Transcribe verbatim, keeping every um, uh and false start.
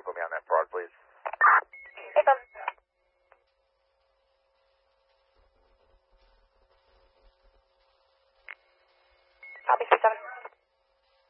you put me on that fraud, please? Affirm. Copy, three seven.